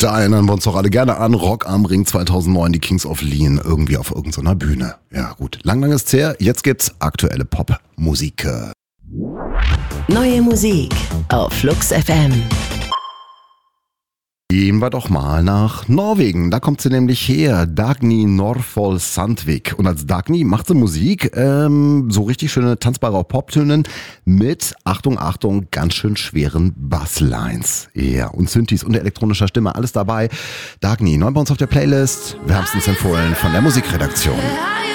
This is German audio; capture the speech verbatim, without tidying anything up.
Da erinnern wir uns doch alle gerne an Rock am Ring zweitausendneun, die Kings of Leon, irgendwie auf irgendeiner Bühne. Ja gut, lang, lang ist's her. Jetzt gibt's aktuelle Popmusik. Neue Musik auf Flux F M. Gehen wir doch mal nach Norwegen. Da kommt sie nämlich her. Dagny Norfol Sandvik. Und als Dagny macht sie Musik, ähm, so richtig schöne tanzbare Poptönen mit, Achtung, Achtung, ganz schön schweren Basslines. Ja, und Synthes und elektronischer Stimme, alles dabei. Dagny, neu bei uns auf der Playlist. Wärmstens empfohlen von der Musikredaktion.